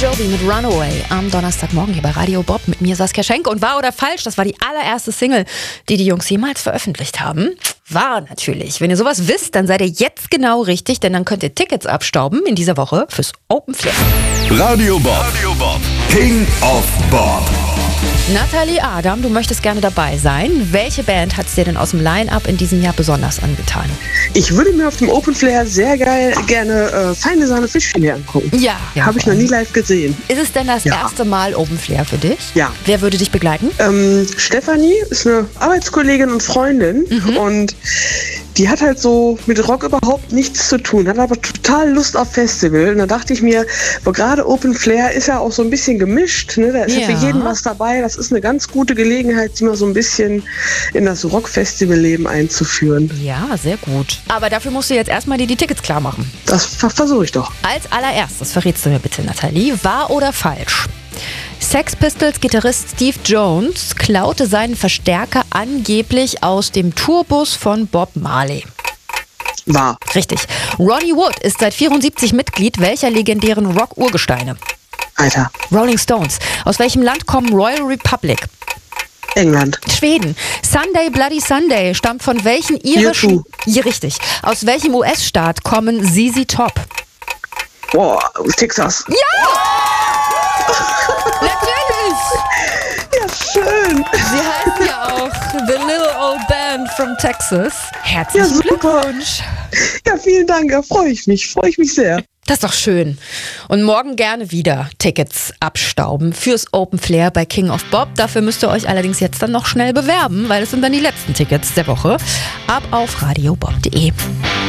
Jovi mit Runaway am Donnerstagmorgen hier bei Radio Bob mit mir Saskia Schenk. Und wahr oder falsch, das war die allererste Single, die Jungs jemals veröffentlicht haben. Wahr natürlich. Wenn ihr sowas wisst, dann seid ihr jetzt genau richtig, denn dann könnt ihr Tickets abstauben in dieser Woche fürs Open Flair. Radio Bob. King of Bob. Nathalie Adam, du möchtest gerne dabei sein. Welche Band hat es dir denn aus dem Line-Up in diesem Jahr besonders angetan? Ich würde mir auf dem Open Flair sehr gerne Feine Sahne Fischfilet angucken. Ja. Habe ich noch nie live gesehen. Ist es denn das erste Mal Open Flair für dich? Ja. Wer würde dich begleiten? Stefanie ist eine Arbeitskollegin und Freundin und die hat halt so mit Rock überhaupt nichts zu tun, hat aber total Lust auf Festival. Und da dachte ich mir, gerade Open Flair ist ja auch so ein bisschen gemischt, ne? Da ist ja für jeden was dabei. Das ist eine ganz gute Gelegenheit, sie mal so ein bisschen in das Rock-Festival-Leben einzuführen. Ja, sehr gut. Aber dafür musst du jetzt erstmal die Tickets klar machen. Das versuche ich doch. Als allererstes verrätst du mir bitte, Nathalie, wahr oder falsch? Sex Pistols Gitarrist Steve Jones klaute seinen Verstärker angeblich aus dem Tourbus von Bob Marley. Wahr. Richtig. Ronnie Wood ist seit 1974 Mitglied welcher legendären Rock-Urgesteine? Alter. Rolling Stones. Aus welchem Land kommen Royal Republic? England. Schweden. Sunday Bloody Sunday stammt von welchen irischen... U2. Ja, richtig. Aus welchem US-Staat kommen ZZ Top? Boah, Texas. Ja! Natürlich! Ja, schön. Sie heißen ja auch The Little Old Band from Texas. Herzlichen Glückwunsch. Ja, vielen Dank. Da freue ich mich sehr. Das ist doch schön. Und morgen gerne wieder Tickets abstauben fürs Open Flair bei King of Bob. Dafür müsst ihr euch allerdings jetzt dann noch schnell bewerben, weil es sind dann die letzten Tickets der Woche. Ab auf radiobob.de.